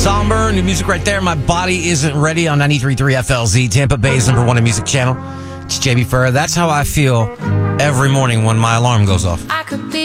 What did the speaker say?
Somber, new music right there. My Body Isn't Ready on 93.3 FLZ, Tampa Bay's #1 music channel. It's JB Ferrer. That's how I feel every morning when my alarm goes off. I could be